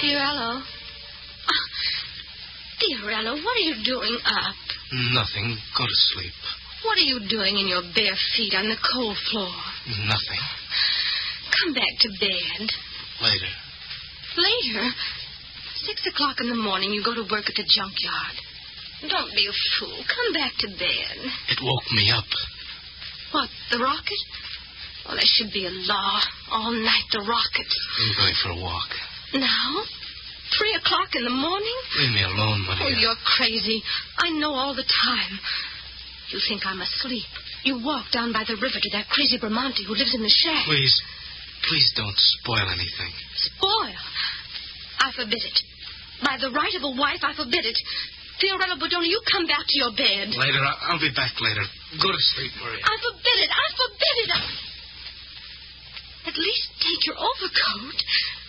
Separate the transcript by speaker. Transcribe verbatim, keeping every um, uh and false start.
Speaker 1: Fiorello. Oh, Fiorello, what are you doing up?
Speaker 2: Nothing. Go to sleep.
Speaker 1: What are you doing in your bare feet on the cold floor?
Speaker 2: Nothing.
Speaker 1: Come back to bed.
Speaker 2: Later.
Speaker 1: Later? Six o'clock in the morning, you go to work at the junkyard. Don't be a fool. Come back to bed.
Speaker 2: It woke me up.
Speaker 1: What, the rocket? Well, there should be a law. All night, the rockets.
Speaker 2: I'm going for a walk.
Speaker 1: Now? Three o'clock in the morning?
Speaker 2: Leave me alone, Maria.
Speaker 1: Oh, you're crazy. I know all the time. You think I'm asleep. You walk down by the river to that crazy Bramante who lives in the shack.
Speaker 2: Please, please don't spoil anything.
Speaker 1: Spoil? I forbid it. By the right of a wife, I forbid it. Fiorello Bodoni, you come back to your bed.
Speaker 2: Later. I'll be back later. Go to sleep, Maria.
Speaker 1: I forbid it. I forbid it. At least take your overcoat.